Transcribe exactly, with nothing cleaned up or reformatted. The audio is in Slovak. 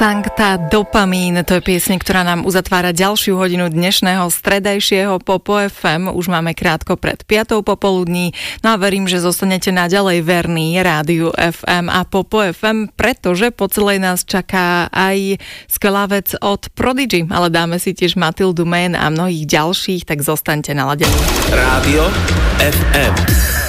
Sancta Dopamín, to je pieseň, ktorá nám uzatvára ďalšiu hodinu dnešného stredajšieho Popo ef em. Už máme krátko pred piatou popoludní, no a verím, že zostanete naďalej verní Rádiu ef em a Popo ef em, pretože po celej nás čaká aj skvelá vec od Prodigy, ale dáme si tiež Matildu Mann a mnohých ďalších, tak zostaňte naladení. Rádio ef em.